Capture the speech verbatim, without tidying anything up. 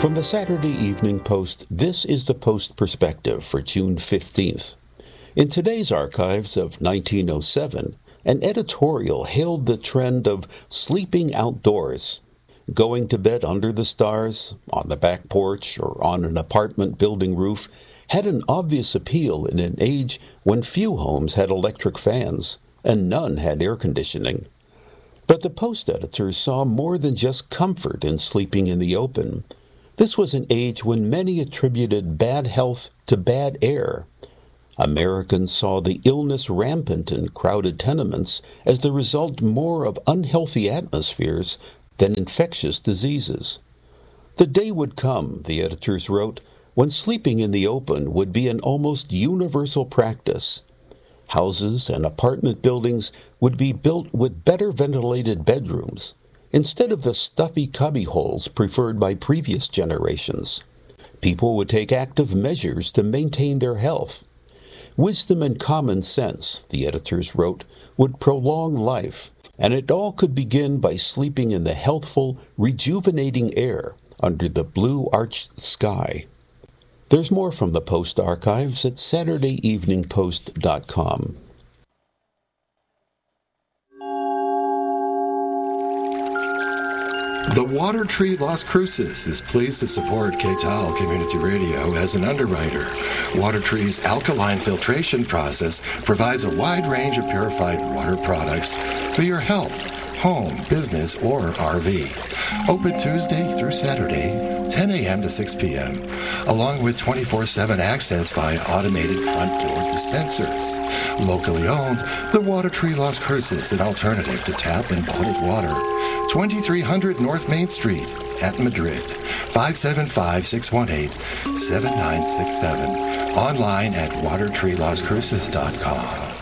From the Saturday Evening Post, this is the Post Perspective for June fifteenth. In today's archives of nineteen oh seven, an editorial hailed the trend of sleeping outdoors. Going to bed under the stars, on the back porch, or on an apartment building roof had an obvious appeal in an age when few homes had electric fans and none had air conditioning. But the Post editors saw more than just comfort in sleeping in the open. This was an age when many attributed bad health to bad air. Americans saw the illness rampant in crowded tenements as the result more of unhealthy atmospheres than infectious diseases. The day would come, the editors wrote, when sleeping in the open would be an almost universal practice. Houses and apartment buildings would be built with better ventilated bedrooms, instead of the stuffy cubbyholes preferred by previous generations. People would take active measures to maintain their health. Wisdom and common sense, the editors wrote, would prolong life, and it all could begin by sleeping in the healthful, rejuvenating air under the blue arched sky. There's more from the Post archives at saturday evening post dot com. The Water Tree Las Cruces is pleased to support K T A L Community Radio as an underwriter. Water Tree's alkaline filtration process provides a wide range of purified water products for your health, home, business, or R V. Open Tuesday through Saturday, ten a.m. to six p.m., along with twenty-four seven access via automated front door dispensers. Locally owned, the Water Tree Las Cruces, an alternative to tap and bottled water. twenty-three hundred North Main Street at Madrid. five seven five, six one eight, seven nine six seven. Online at water tree las cruces dot com.